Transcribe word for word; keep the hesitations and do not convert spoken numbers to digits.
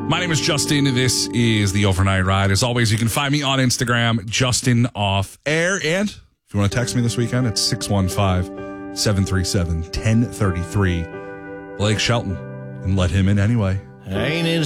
My name is Justin. This is the Overnight Ride. As always, you can find me on Instagram, Justin Off Air. And if you want to text me this weekend, it's six one five, seven three seven, one zero three three. Blake Shelton. And let him in anyway. Ain't it